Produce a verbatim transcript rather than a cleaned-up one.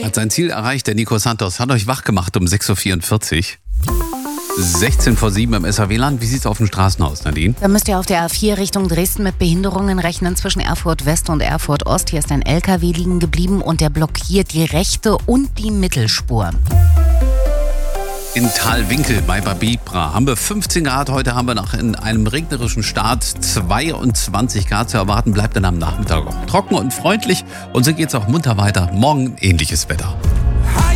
Hat sein Ziel erreicht, der Nico Santos hat euch wach gemacht um sechs Uhr vierundvierzig. sechzehn vor sieben im S H W-Land. Wie sieht es auf den Straßen aus, Nadine? Da müsst ihr auf der A vier Richtung Dresden mit Behinderungen rechnen zwischen Erfurt West und Erfurt Ost. Hier ist ein L K W liegen geblieben und der blockiert die rechte und die Mittelspur. In Talwinkel bei Babibra haben wir fünfzehn Grad. Heute haben wir nach in einem regnerischen Start zweiundzwanzig Grad zu erwarten. Bleibt dann am Nachmittag auch trocken und freundlich. Und so geht es auch munter weiter. Morgen ähnliches Wetter.